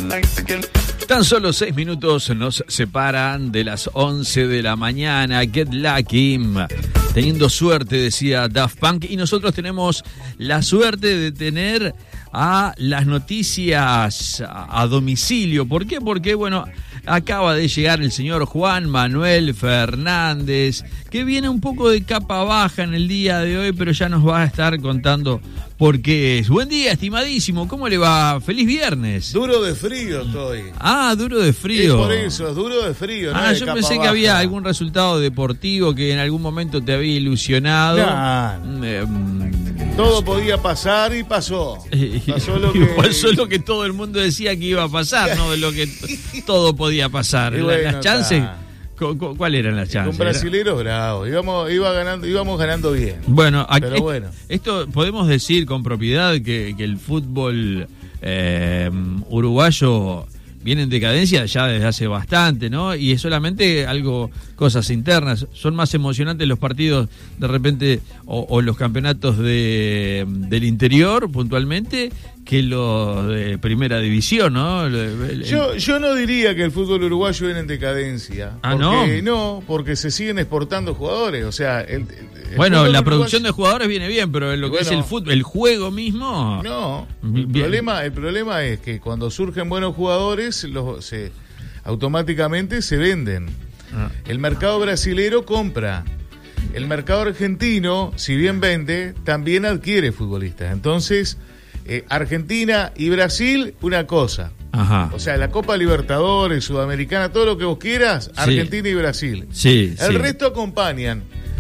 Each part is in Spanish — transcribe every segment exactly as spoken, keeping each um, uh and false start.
Tan solo seis minutos nos separan de las once de la mañana. Get Lucky. Teniendo suerte, decía Daft Punk. Y nosotros tenemos la suerte de tener a las noticias a, a domicilio. ¿Por qué? Porque, bueno, acaba de llegar el señor Juan Manuel Fernández, que viene un poco de capa baja en el día de hoy, pero ya nos va a estar contando por qué es. Buen día, estimadísimo. ¿Cómo le va? Feliz viernes. Duro de frío estoy. Ah, duro de frío. Es por eso, es duro de frío. Ah, no yo de pensé capa que había baja. algún resultado deportivo que en algún momento te había ilusionado. Nah, Eh, todo podía pasar y pasó. Pasó lo y que... pasó lo que todo el mundo decía que iba a pasar, no de lo que t- todo podía pasar. Y La- bueno, las chances, está. cu- cu- ¿cuáles eran las chances? Con brasileros bravos. Íbamos, iba ganando, íbamos ganando bien. Bueno, aquí, Pero bueno. esto podemos decir con propiedad que, que el fútbol eh, uruguayo viene en decadencia ya desde hace bastante, ¿no? Y es solamente algo, cosas internas. Son más emocionantes los partidos de repente o, o los campeonatos de, del interior puntualmente que los de primera división, ¿no? El- el- Yo, yo no diría que el fútbol uruguayo viene en decadencia. Ah, porque, ¿no? no, porque se siguen exportando jugadores. O sea, el, el bueno, fútbol la uruguayo- producción de jugadores viene bien, pero en lo que Bueno. es el fútbol, el juego mismo... No, Bien. el problema, el problema es que cuando surgen buenos jugadores, los, se, automáticamente se venden. Ah. El mercado brasilero compra. El mercado argentino, si bien vende, también adquiere futbolistas. Entonces, eh, Argentina y Brasil, una cosa. Ajá. O sea, la Copa Libertadores, Sudamericana, todo lo que vos quieras, Argentina y Brasil. Sí, El sí. resto acompañan.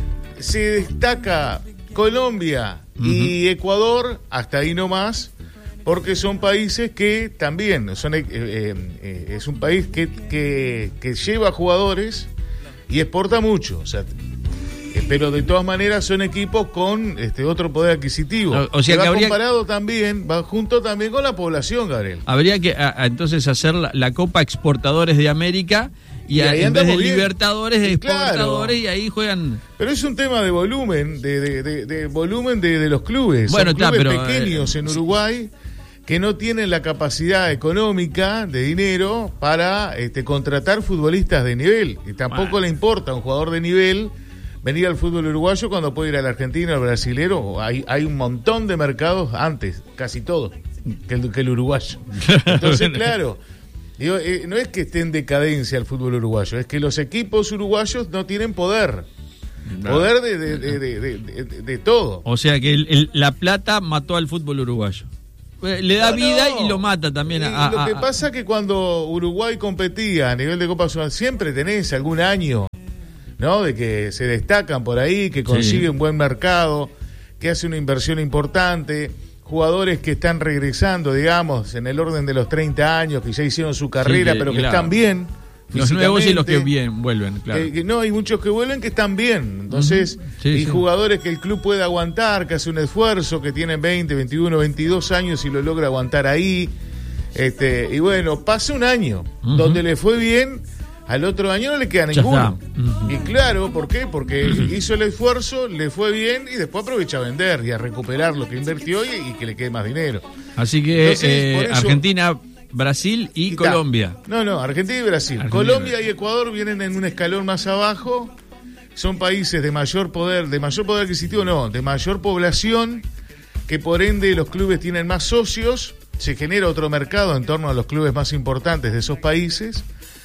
Se destaca Colombia y Ecuador, hasta ahí nomás, porque son países que también, son eh, eh, eh, es un país que, que, que lleva jugadores y exporta mucho. O sea, eh, pero de todas maneras son equipos con este otro poder adquisitivo. O- o sea que que va habría- comparado también, va junto también con la población, Gabriel. Habría que a- a, entonces hacer la, la Copa Exportadores de América y, Y a- ahí en vez de andamos bien. Libertadores de Claro. Exportadores y ahí juegan... Pero es un tema de volumen, de, de, de, de volumen de, de los clubes. Bueno, Son está, clubes pero, pequeños eh, en Uruguay que no tienen la capacidad económica de dinero para este, contratar futbolistas de nivel. Y tampoco Bueno. le importa a un jugador de nivel venir al fútbol uruguayo cuando puede ir al argentino, al brasilero. Hay, hay un montón de mercados antes, casi todos, que el, que el uruguayo. Entonces, claro... Digo, eh, no es que esté en decadencia el fútbol uruguayo, es que los equipos uruguayos no tienen poder. Poder de, de, de, de, de, de- de todo. O sea que el- el- la plata mató al fútbol uruguayo. Eh, Le da No, vida no. y lo mata también. Y a- lo a- que a- pasa es que cuando Uruguay competía a nivel de Copa Sudamericana, siempre tenés algún año, ¿no? De que se destacan por ahí, que consiguen Sí. buen mercado, que hace una inversión importante. Jugadores que están regresando, digamos, en el orden de los treinta años, que ya hicieron su carrera, que- pero que claro. están bien. Los nuevos y los que físicamente. bien vuelven, claro. Eh, que no, hay muchos que vuelven que están bien. Entonces, Ujú. Sí, y sí. jugadores que el club puede aguantar, que hace un esfuerzo, que tienen veinte, veintiuno, veintidós años y lo logra aguantar ahí. Este, y bueno, pasa un año Ujú. donde le fue bien, al otro año no le queda Ya ninguno. está. Ujú. Y claro, ¿por qué? Porque hizo el esfuerzo, le fue bien y después aprovecha a vender y a recuperar lo que invirtió y, y que le quede más dinero. Así que Entonces, eh, por eso- Argentina, Brasil y, Y ta. Colombia. No, no, Argentina y Brasil. Argentina y Colombia Brasil. y Ecuador vienen en un escalón más abajo. Son países de mayor poder, de mayor poder adquisitivo, no, de mayor población, que por ende los clubes tienen más socios, se genera otro mercado en torno a los clubes más importantes de esos países.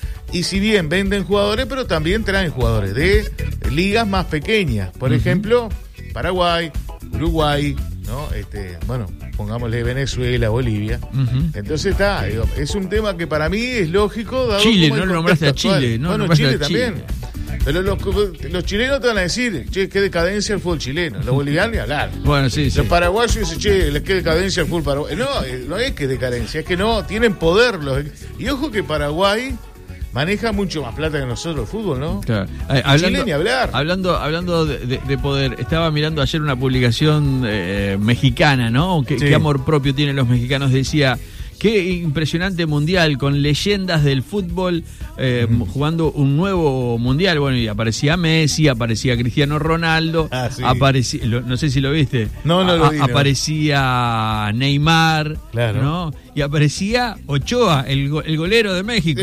Y si bien venden jugadores, pero también traen jugadores de ligas más pequeñas. Por Ujú. ejemplo, Paraguay, Uruguay, ¿no? Este, bueno, pongámosle Venezuela, Bolivia. Ujú. Entonces está, digo, es un tema que para mí es lógico. Dado Chile, como el no lo nombraste a contexto actual. Chile, no bueno, nombraste Chile a Chile. también. Pero los, los chilenos te van a decir, che, qué decadencia el fútbol chileno. Los bolivianos ni hablar. Bueno, sí, sí. Los paraguayos dicen, che, qué decadencia el fútbol paraguayo. No, eh, no es que decadencia, es que no, tienen poder. Los... Y ojo que Paraguay maneja mucho más plata que nosotros el fútbol, ¿no? Claro. Eh, hablando, Chile ni hablar. Hablando, hablando de, de- de poder, estaba mirando ayer una publicación eh, mexicana, ¿no? ¿Qué, Sí. qué amor propio tienen los mexicanos? Decía Qué impresionante mundial, con leyendas del fútbol eh, mm. jugando un nuevo mundial. Bueno, y aparecía Messi, aparecía Cristiano Ronaldo, ah, sí. aparecía, lo, no sé si lo viste. No, no lo vi. A, aparecía Neymar, claro. ¿no? Y aparecía Ochoa, el, go, el golero de México.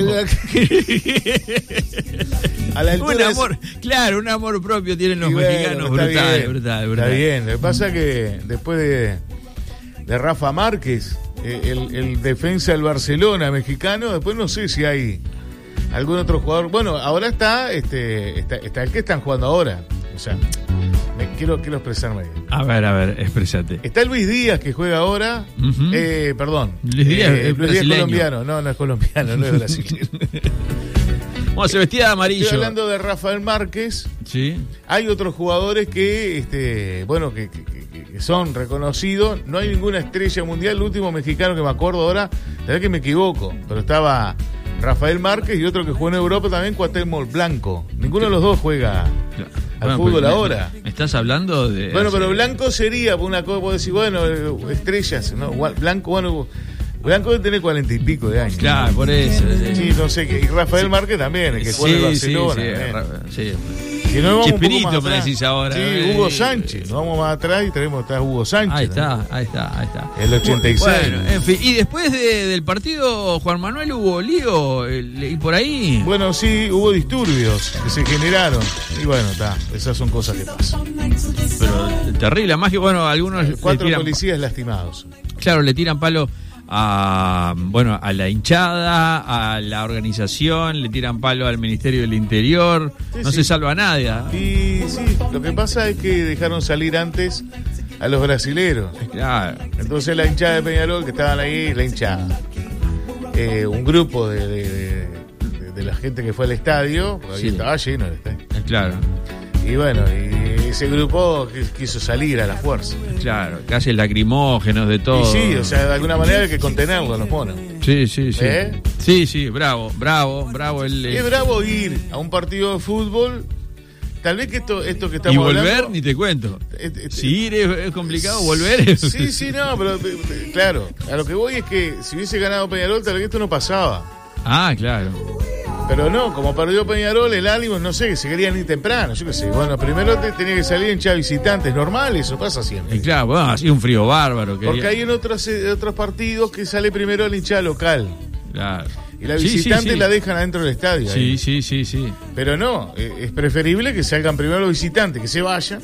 A la un amor, es... claro, un amor propio tienen los bueno, mexicanos, brutal, bien, brutal, brutal. Está bien, lo que pasa es que después de, de Rafa Márquez, el, el defensa del Barcelona mexicano, después no sé si hay algún otro jugador. Bueno, ahora está este está, está el que están jugando ahora. O sea, me quiero, quiero expresarme bien. A ver, a ver, expresate. Está Luis Díaz, que juega ahora. Uh-huh. eh, perdón. Luis Díaz, eh, es Luis Díaz colombiano. No, no es colombiano, no es brasileño. Bueno, se vestía de amarillo. Estoy hablando de Rafael Márquez. Sí. Hay otros jugadores que, este, bueno, que, que, que son reconocidos. No hay ninguna estrella mundial. El último mexicano que me acuerdo ahora, la verdad que me equivoco, pero estaba Rafael Márquez y otro que jugó en Europa también, Cuauhtémoc Blanco. Ninguno de los dos juega al bueno, fútbol pues, ahora. ¿Me estás hablando de...? Bueno, pero Blanco sería una cosa, puedo decir, bueno, estrellas, ¿no? Blanco, bueno... Blanco debe tener cuarenta y pico de años. Claro, por eso. Sí, sí no sé. Y Rafael sí. Márquez también, el que juega en Barcelona. Sí, sí. Si no Chispirito me decís ahora. Sí, eh, Hugo Sánchez. Nos vamos más atrás y tenemos está Hugo Sánchez. Ahí está, ¿no? ahí está, ahí está. El ochenta y seis. Bueno, en fin. Y después de, del partido, Juan Manuel, hubo lío. Y por ahí. Bueno, sí, hubo disturbios que se generaron. Y bueno, está. Esas son cosas que pasan. Pero terrible. Más que, bueno, algunos. Cuatro tiran, policías lastimados. Claro, le tiran palo a bueno a la hinchada, a la organización, le tiran palo al Ministerio del Interior, sí, no sí. se salva a nadie. Y sí, lo que pasa es que dejaron salir antes a los brasileros. Claro. Entonces la hinchada de Peñarol, que estaban ahí, la hinchada, eh, un grupo de, de, de, de la gente que fue al estadio, porque sí. ahí estaba lleno el estadio. Claro. Y bueno, y ese grupo quiso salir a la fuerza. Claro, casi lacrimógenos de todo. Y sí, o sea, de alguna manera hay que contenerlo, los ponen. Sí, sí, sí. ¿Eh? Sí, sí, bravo, bravo, bravo. El, Es bravo ir a un partido de fútbol. Tal vez que esto, esto que estamos y volver, hablando, ni te cuento. Este, este, si ir es, es complicado, volver es... Sí, sí, no, pero claro, a lo que voy es que si hubiese ganado Peñarol, tal vez esto no pasaba. Ah, claro. Pero no, como perdió Peñarol, el ánimo, no sé, se querían ir temprano, yo qué sé. Bueno, primero te tenía que salir hinchada visitantes, normal, eso pasa siempre. Y claro, bueno, así un frío bárbaro. Porque hay en otros, eh, otros partidos que sale primero el hinchada local. Claro. Y la visitante sí, sí, sí. la dejan adentro del estadio. Sí, ahí. sí, sí, sí. Pero no, eh, es preferible que salgan primero los visitantes, que se vayan,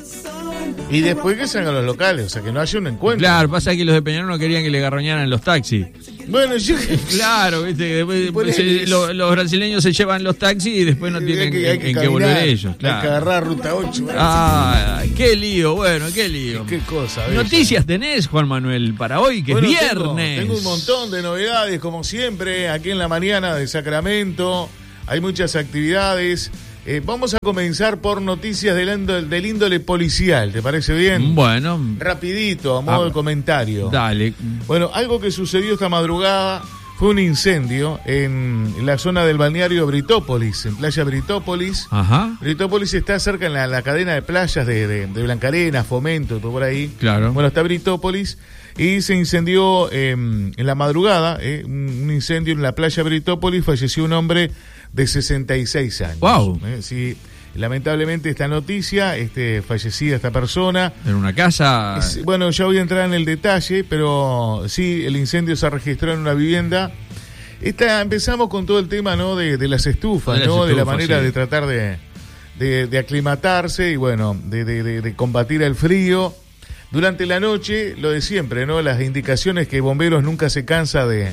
y después que salgan los locales, o sea, que no haya un encuentro. Claro, pasa que los de Peñarol no querían que le garroñaran los taxis. Bueno, yo... Claro, viste, que después, después se, lo, los brasileños se llevan los taxis y después no tienen que, en, que, en que volver ellos. Claro. Hay que agarrar ruta ocho. Ah, qué lío, bueno, qué lío. Qué cosa. Noticias tenés, Juan Manuel, para hoy, que bueno, es viernes. Tengo, tengo un montón de novedades, como siempre, aquí en la mañana de Sacramento. Hay muchas actividades. Eh, vamos a comenzar por noticias del índole, del índole policial, ¿te parece bien? Bueno. Rapidito, a modo ah, de comentario. Dale. Bueno, algo que sucedió esta madrugada fue un incendio en la zona del balneario Britópolis, en Playa Britópolis. Ajá. Britópolis está cerca en la, la cadena de playas de, de, de Blancarena, Fomento, todo por ahí. Claro. Bueno, está Britópolis y se incendió eh, en la madrugada, eh, un incendio en la playa Britópolis, falleció un hombre de sesenta y seis años. Wow. Eh, sí, lamentablemente esta noticia, este, fallecida esta persona. En una casa. Es, bueno, ya voy a entrar en el detalle, pero sí, el incendio se registró en una vivienda. Esta, empezamos con todo el tema, ¿no? De, de las estufas, de las ¿no? Estufas, de la manera sí. de tratar de, de, de aclimatarse y bueno, de, de, de, de combatir el frío. Durante la noche, lo de siempre, ¿no? Las indicaciones que bomberos nunca se cansa de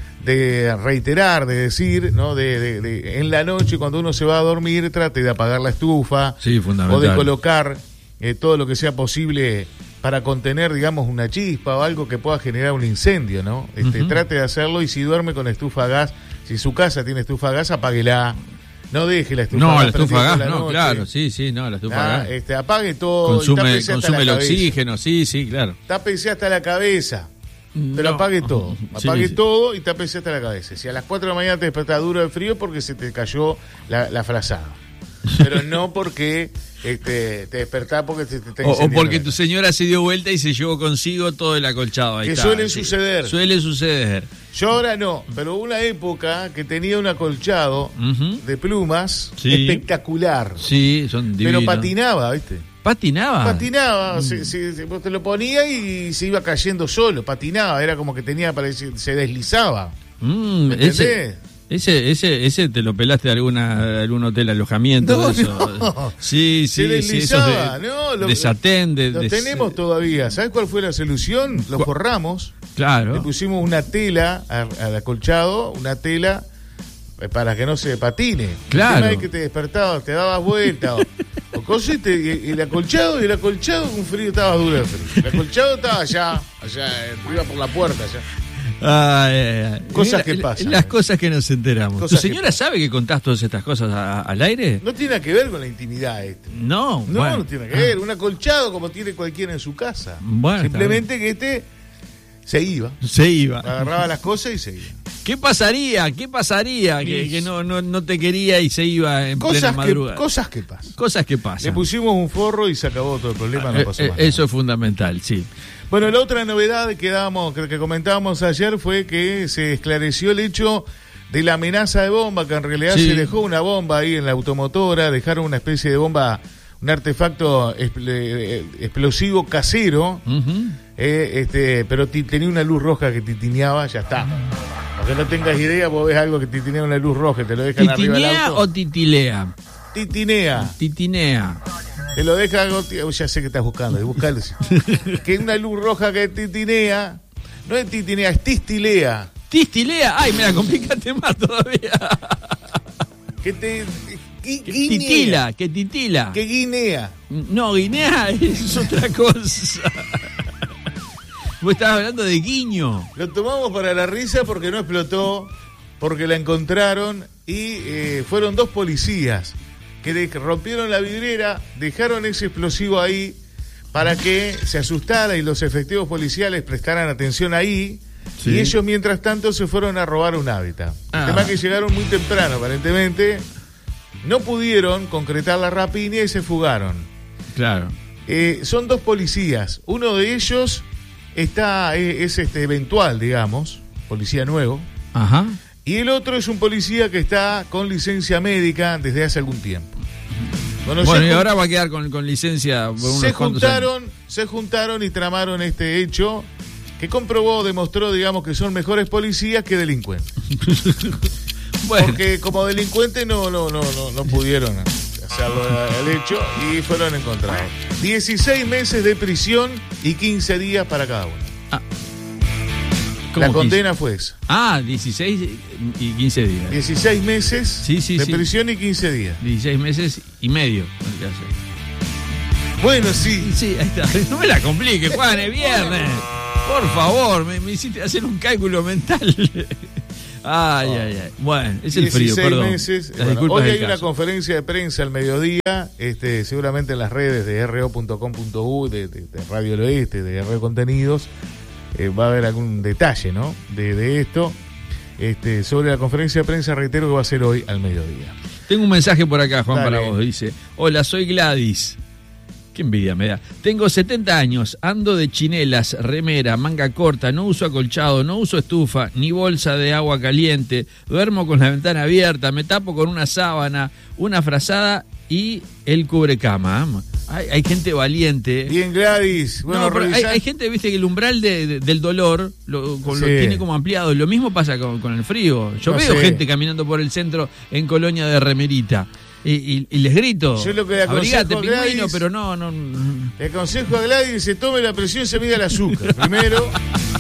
de reiterar, de decir, ¿no? De, de, de en la noche cuando uno se va a dormir trate de apagar la estufa, sí, fundamental. O de colocar eh, todo lo que sea posible para contener, digamos, una chispa o algo que pueda generar un incendio, ¿no? Este, uh-huh. Trate de hacerlo y si duerme con estufa a gas, si su casa tiene estufa a gas, apáguela. No deje la estufa no, a gas. No, la estufa a gas, no, noche. Claro, sí, sí, no, la estufa ah, a gas. Este, apague todo. Consume, consume el oxígeno, sí, sí, claro. Tápese hasta la cabeza. Pero no. apague todo, apague sí, todo sí. y tápese hasta la cabeza. Si a las cuatro de la mañana te despertás duro de frío porque se te cayó la, la frazada. pero no porque este, te despertás porque te, te está o, o porque la... tu señora se dio vuelta y se llevó consigo todo el acolchado. Ahí que está, suele sí. suceder. Suele suceder. Yo ahora no, pero hubo una época que tenía un acolchado uh-huh. de plumas sí. espectacular. Sí, son divinos. Pero patinaba, ¿viste? ¿Patinaba? Patinaba, mm. se, se, se, vos te lo ponía y se iba cayendo solo, patinaba, era como que tenía para decir, se deslizaba. Mm, ese, ese, ese, ese te lo pelaste de alguna, de algún hotel alojamiento. No, de eso. no. Sí, sí, se deslizaba, sí, de, no, lo, desatén, de, lo de, tenemos de, todavía. ¿Sabes cuál fue la solución? Lo forramos. Claro. Le pusimos una tela al acolchado, una tela para que no se patine. Claro. El tema es que te despertabas, te dabas vuelta. o, o cosas y, te, y el acolchado, y el acolchado con frío estaba duro de frío. El acolchado estaba allá, allá, iba por la puerta allá. Ay, ay, ay. Cosas la, que pasan. Las cosas que nos enteramos. Cosas ¿Tu señora sabe que contás todas estas cosas a, a, al aire? No tiene que ver con la intimidad esto. No, no, bueno. no tiene que ver. Un acolchado como tiene cualquiera en su casa. Bueno, simplemente que este se iba. Se iba. Agarraba las cosas y se iba. ¿Qué pasaría? ¿Qué pasaría? Que, que no, no, no te quería y se iba en cosas plena madrugada. Que, cosas que pasan. Cosas que pasan. Le pusimos un forro y se acabó todo el problema. No pasó eh, más eso nada. Es fundamental, sí. Bueno, la otra novedad que dábamos, que, que comentábamos ayer fue que se esclareció el hecho de la amenaza de bomba, que en realidad sí. se dejó una bomba ahí en la automotora, dejaron una especie de bomba, un artefacto explosivo casero, uh-huh. eh, este, pero t- tenía una luz roja que titineaba, ya está. Aunque no tengas idea, vos ves algo que titinea una luz roja, te lo dejan arriba del auto. ¿Titinea o titilea? Titinea. Titinea. Te lo deja, ya sé que estás buscando, buscalo. Que es una luz roja que titinea, no es titinea, es tistilea. ¿Tistilea? Ay, me la complicaste más todavía. Que te... Que titila, que titila. Que guinea. No, guinea es otra cosa. Vos estabas hablando de guiño. Lo tomamos para la risa porque no explotó, porque la encontraron y eh, fueron dos policías que de, rompieron la vidriera, dejaron ese explosivo ahí para que se asustara y los efectivos policiales prestaran atención ahí. Sí. Y ellos mientras tanto se fueron a robar un hábitat. Ah. El tema es que llegaron muy temprano aparentemente, no pudieron concretar la rapiña y se fugaron. Claro. Eh, son dos policías, uno de ellos está es, es este eventual, digamos, policía nuevo. Ajá. Y el otro es un policía que está con licencia médica desde hace algún tiempo. Bueno, bueno y ahora va a quedar con, con licencia por unos se juntaron, años. se juntaron y tramaron este hecho que comprobó, demostró, digamos, que son mejores policías que delincuentes. Bueno. Porque como delincuentes no, no, no, no, no pudieron hacerlo el hecho y fueron encontrados. dieciséis meses de prisión y quince días para cada uno. Ah. La condena fue esa. Ah, dieciséis y quince días. dieciséis meses sí, sí, de sí. prisión y quince días. dieciséis meses y medio. Bueno, sí. Sí, ahí está. No me la compliques, Juan, es viernes. Por favor, me, me hiciste hacer un cálculo mental. Ay, oh. ay, ay. Bueno, es el frío, perdón. Meses. Bueno, hoy hay una conferencia de prensa al mediodía, este, seguramente en las redes de erre o punto com punto u, de, de, de Radio del Oeste, de R O Contenidos, eh, va a haber algún detalle, ¿no? De, de esto. Este, sobre la conferencia de prensa, reitero que va a ser hoy al mediodía. Tengo un mensaje por acá, Juan, Dale. para vos. Dice: hola, soy Gladys. Qué envidia me da. Tengo setenta años, ando de chinelas, remera, manga corta, no uso acolchado, no uso estufa, ni bolsa de agua caliente, duermo con la ventana abierta, me tapo con una sábana, una frazada y el cubrecama. Hay, hay gente valiente. Bien, Gladys. Bueno, no, hay, hay gente, viste, que el umbral de, de, del dolor lo, con, sí. lo tiene como ampliado. Lo mismo pasa con, con el frío. Yo no veo sé. gente caminando por el centro en Colonia de remerita. Y, y, y les grito, yo lo que le abrigate, a Gladys, pingüino, pero no, no, no. Le aconsejo a Gladys que se tome la presión y se mida el azúcar. Primero.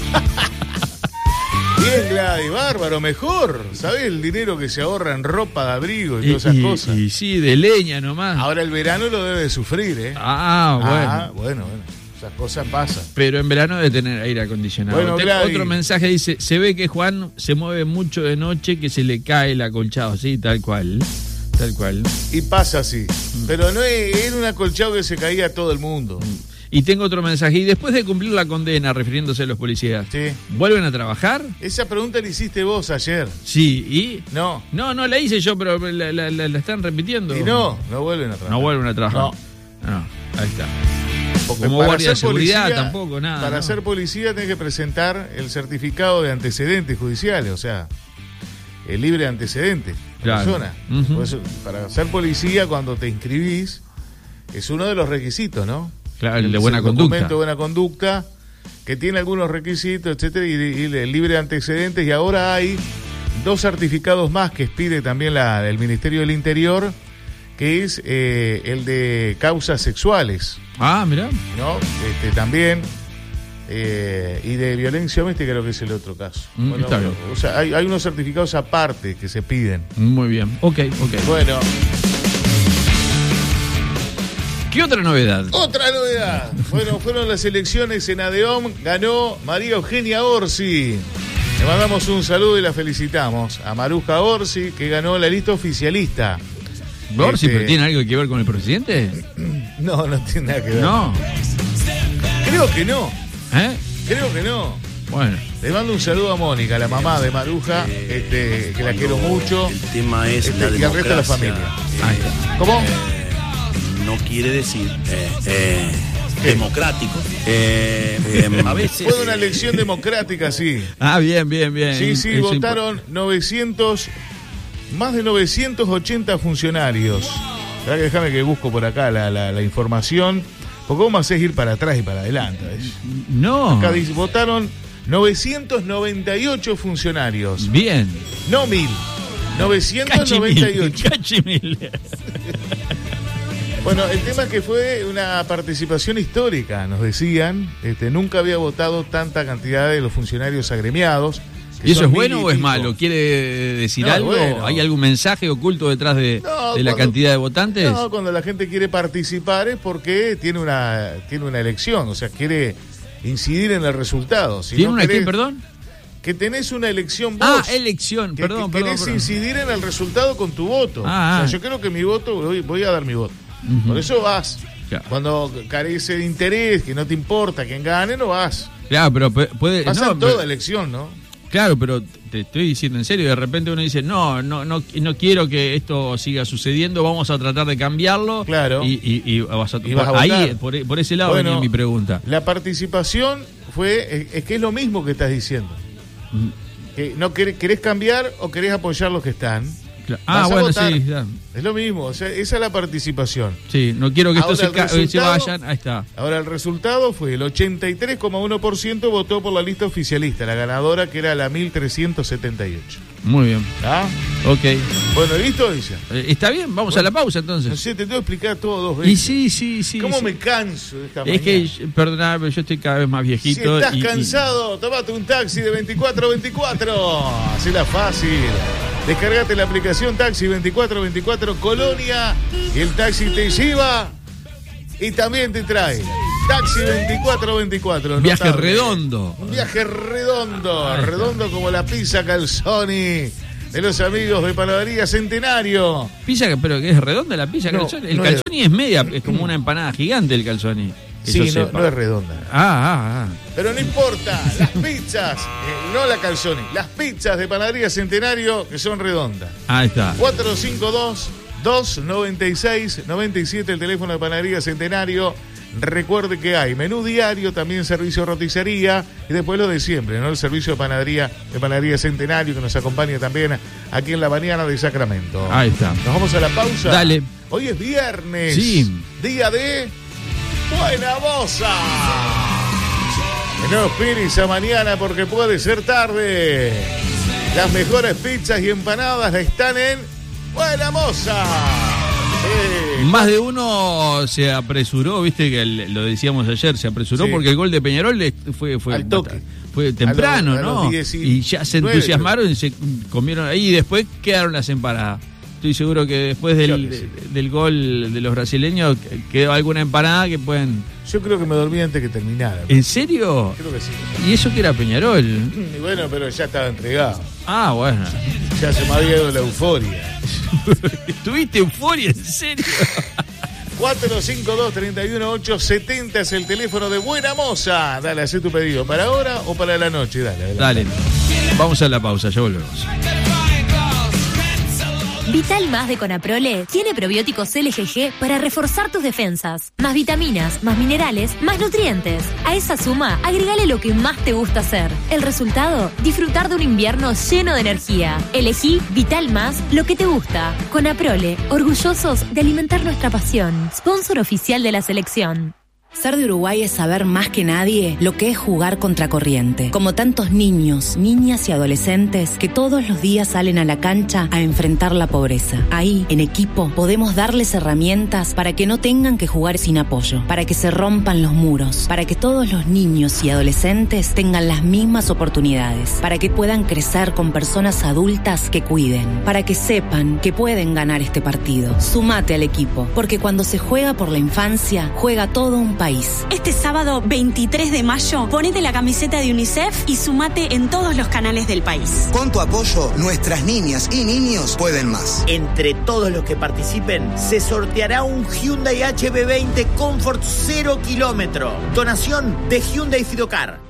Bien, Gladys, bárbaro, mejor. ¿Sabés el dinero que se ahorra en ropa de abrigo y, y todas esas y, cosas? Y sí, de leña nomás. Ahora el verano lo debe de sufrir, ¿eh? Ah, bueno. Ah, bueno, bueno. Esas cosas pasan. Pero en verano debe tener aire acondicionado. Bueno, Gladys. Otro mensaje dice: se ve que Juan se mueve mucho de noche, que se le cae el acolchado. Sí, tal cual. Tal cual. Y pasa así. Mm. Pero no era un acolchado que se caía a todo el mundo. Y tengo otro mensaje. Y después de cumplir la condena, refiriéndose a los policías, Sí. ¿vuelven a trabajar? Esa pregunta la hiciste vos ayer. Sí, ¿y? No. No, no la hice yo, pero la, la- la- la están repitiendo. Y no, no vuelven a trabajar. No vuelven a trabajar. No. No, ahí está. Porque Como para guardia de ser seguridad policía- tampoco, nada. Para ¿no? ser policía tenés que presentar el certificado de antecedentes judiciales, o sea, el libre de antecedentes. Claro. Persona. Ujú. Por eso, para ser policía, cuando te inscribís, es uno de los requisitos, ¿no? Claro, el de Es buena el conducta. documento de buena conducta, que tiene algunos requisitos, etcétera, y, y el libre de antecedentes. Y ahora hay dos certificados más que expide también la, el Ministerio del Interior, que es eh, el de causas sexuales, Ah, mirá. ¿no? Este, también, eh, y de violencia doméstica creo que es el otro caso. Mm, está bien. O sea, hay, hay unos certificados aparte que se piden. Muy bien. Ok, ok. Bueno, ¿Qué otra novedad? otra novedad. Bueno, fueron las elecciones en ADEOM, ganó María Eugenia Orsi. Le mandamos un saludo y la felicitamos a Maruja Orsi, que ganó la lista oficialista. ¿Borsi, Este- pero tiene algo que ver con el presidente? No, no tiene nada que ver. No. Creo que no, ¿Eh? creo que no. Bueno. Le mando un saludo a Mónica, la mamá de Maruja, este, que la quiero mucho. El tema es Este, la y al resto de la democracia. familia. Ahí está. ¿Cómo? No quiere decir eh, eh, democrático. Eh, eh, a veces Fue una elección democrática, sí. Ah, bien, bien, bien. Sí, sí, Eso votaron novecientos, más de novecientos ochenta funcionarios. Esperá que déjame que busco por acá la, la, la información, porque vos me hacés ir para atrás y para adelante. ¿ves? impo- No. Acá dice, votaron novecientos noventa y ocho funcionarios, Bien. no mil, novecientos noventa y ocho. Cachimil. Bueno, el tema es que fue una participación histórica, nos decían. Este, nunca había votado tanta cantidad de los funcionarios agremiados. que ¿Y eso son es bueno mil y o es pico. malo? ¿Quiere decir No, algo? bueno. ¿Hay algún mensaje oculto detrás de, No, de la cuando- cantidad de votantes? No, cuando la gente quiere participar es porque tiene una, tiene una elección, o sea, quiere incidir en el resultado. Si ¿Tiene no una querés- qué, perdón? Que tenés una elección vos. Ah, elección, que, perdón, que perdón. querés perdón. incidir en el resultado con tu voto. Ah, O ah. sea, yo creo que mi voto, voy, voy a dar mi voto. Ujú. Por eso vas. Claro. Cuando carece de interés, que no te importa quién gane, no vas. Claro, pero pu- puede. Pasa no, en toda pero- elección, ¿no? Claro, pero te estoy diciendo en serio, de repente uno dice, no, no, no, no quiero que esto siga sucediendo, vamos a tratar de cambiarlo. Claro. Y, y, y vas a, Y vas a ahí, votar. por, por ese lado Bueno, venía mi pregunta. La participación fue, es, es que es lo mismo que estás diciendo. Mm, Que no querés, querés cambiar o querés apoyar los que están. cla- Vas Ah, a bueno, votar. sí, ya. Es lo mismo, o sea, esa es la participación. Sí, no quiero que esto Ahora se, el ca- se resultado- vayan. Ahí está. Ahora el resultado fue el ochenta y tres coma uno por ciento votó por la lista oficialista, la ganadora que era la mil trescientos setenta y ocho. Muy bien. ¿Ah? Ok. Bueno, ¿listo, dice? Eh, Está bien, vamos a la pausa entonces. No sé, te tengo que explicar todo dos veces. Y sí, sí, sí. ¿Cómo sí. me canso de esta Es que, mañana? perdonad, pero yo estoy cada vez más Si viejito. estás y- y- cansado, tomate un taxi de veinticuatro veinticuatro. Hacela fácil. Descargate la aplicación Taxi veinticuatro veinticuatro Colonia y el taxi te lleva y también te trae. Taxi veinticuatro veinticuatro. Viaje notable. redondo. Un viaje redondo, Ahí está. redondo como la pizza Calzoni de los amigos de Panadería Centenario. Pizza, que- pero que es redonda la pizza. No, calzoni. El no es- calzoni es media, es como una empanada gigante el calzoni. que Sí, yo no, sepa. no es redonda. Ah, ah, ah. Pero no importa, las pizzas, eh, no la Calzoni, las pizzas de Panadería Centenario que son redondas. Ahí está. cuatro cinco dos, dos nueve seis, nueve siete el teléfono de Panadería Centenario. Recuerde que hay menú diario, también servicio de roticería y después lo de siempre, ¿no? El servicio de panadería de Panadería Centenario que nos acompaña también aquí en la mañana de Sacramento. Ahí está. Nos vamos a la pausa. Dale. Hoy es viernes. Sí. Día de Buena Moza. Que no esperes a mañana porque puede ser tarde. Las mejores pizzas y empanadas están en Buena Moza. Sí. Más de uno se apresuró, viste que el- lo decíamos ayer, se apresuró Sí. porque el gol de Peñarol le- fue, fue, Al toque. fue temprano, A los- a los ¿no? diecinueve, Y ya se entusiasmaron y se comieron ahí y después quedaron las empanadas. Estoy seguro que después del, Creo que sí. de- del gol de los brasileños quedó alguna empanada que pueden... Yo creo que me dormí antes que terminara. ¿En serio? Creo que sí. ¿Y eso que era Peñarol? Y bueno, pero ya estaba entregado. Ah, bueno. Ya se me había ido la euforia. ¿Tuviste euforia? ¿En serio? cuatro cinco dos, tres uno ocho, siete cero es el teléfono de Buena Moza. Dale, haz tu pedido. ¿Para ahora o para la noche? Dale, dale. Dale. Vamos a la pausa, ya volvemos. Vital Más de Conaprole tiene probióticos L G G para reforzar tus defensas. Más vitaminas, más minerales, más nutrientes. A esa suma, agregale lo que más te gusta hacer. El resultado, disfrutar de un invierno lleno de energía. Elegí Vital Más, lo que te gusta. Conaprole, orgullosos de alimentar nuestra pasión. Sponsor oficial de la selección. Ser de Uruguay es saber más que nadie lo que es jugar contracorriente. Como tantos niños, niñas y adolescentes que todos los días salen a la cancha a enfrentar la pobreza. Ahí, en equipo, podemos darles herramientas para que no tengan que jugar sin apoyo, para que se rompan los muros, para que todos los niños y adolescentes tengan las mismas oportunidades, para que puedan crecer con personas adultas que cuiden, para que sepan que pueden ganar este partido. Sumate al equipo, porque cuando se juega por la infancia, juega todo un país. Este sábado veintitrés de mayo, ponete la camiseta de UNICEF y sumate en todos los canales del país. Con tu apoyo, nuestras niñas y niños pueden más. Entre todos los que participen, se sorteará un Hyundai H B veinte Comfort cero kilómetro. Donación de Hyundai Fidocar.